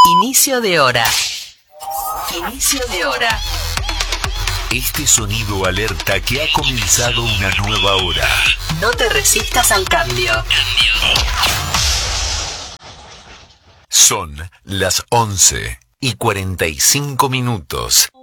Inicio de hora. Inicio de hora. Este sonido alerta que ha comenzado una nueva hora. No te resistas al cambio. Son las 11:45.